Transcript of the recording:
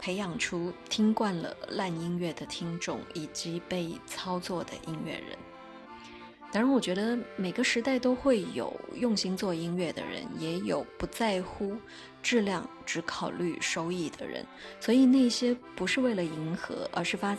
培养出听惯了烂音乐的听众以及被操作的音乐人。当然我觉得每个时代都会有用心做音乐的人，也有不在乎质量只考虑收益的人，所以那些不是为了迎合，而是发